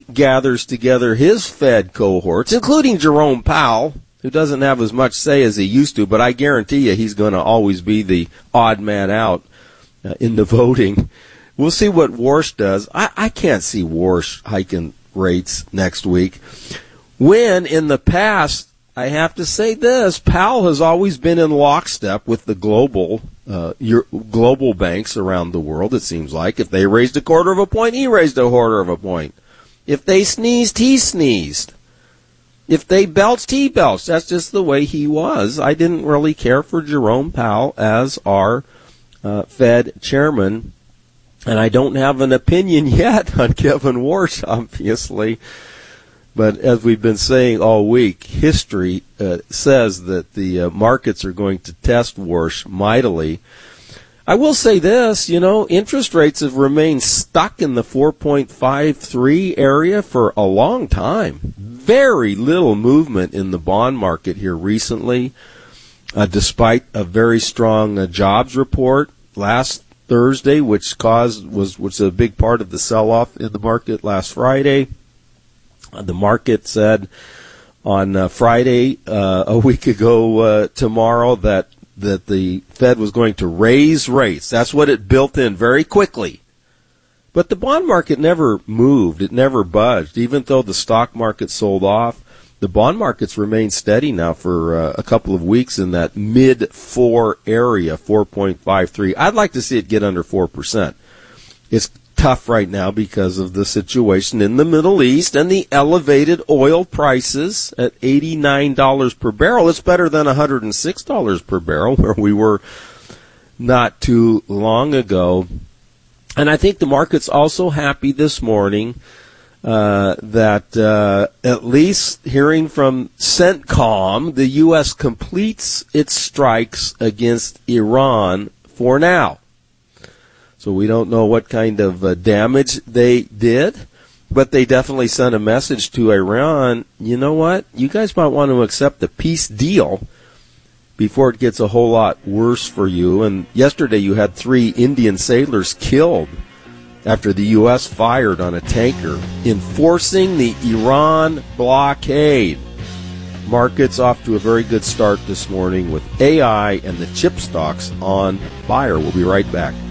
gathers together his Fed cohorts, including Jerome Powell, who doesn't have as much say as he used to, but I guarantee you he's going to always be the odd man out in the voting. We'll see what Warsh does. I can't see Warsh hiking rates next week. When, in the past, I have to say this, Powell has always been in lockstep with the global banks around the world, it seems like. If they raised a quarter of a point, he raised a quarter of a point. If they sneezed, he sneezed. If they belched, he belched. That's just the way he was. I didn't really care for Jerome Powell as our Fed chairman, and I don't have an opinion yet on Kevin Warsh, obviously. But as we've been saying all week, history says that the markets are going to test Warsh mightily. I will say this, interest rates have remained stuck in the 4.53 area for a long time. Very little movement in the bond market here recently, despite a very strong jobs report last Thursday, which was a big part of the sell-off in the market last Friday. The market said on Friday, a week ago tomorrow, that the Fed was going to raise rates. That's what it built in very quickly. But the bond market never moved. It never budged. Even though the stock market sold off, the bond market's remained steady now for a couple of weeks in that mid-4 area, 4.53. I'd like to see it get under 4%. It's tough right now because of the situation in the Middle East and the elevated oil prices at $89 per barrel. It's better than $106 per barrel where we were not too long ago. And I think the market's also happy this morning that at least hearing from CENTCOM, the U.S. completes its strikes against Iran for now. So we don't know what kind of damage they did, but they definitely sent a message to Iran. You know what? You guys might want to accept a peace deal before it gets a whole lot worse for you. And yesterday you had 3 Indian sailors killed after the U.S. fired on a tanker, enforcing the Iran blockade. Markets off to a very good start this morning with AI and the chip stocks on fire. We'll be right back.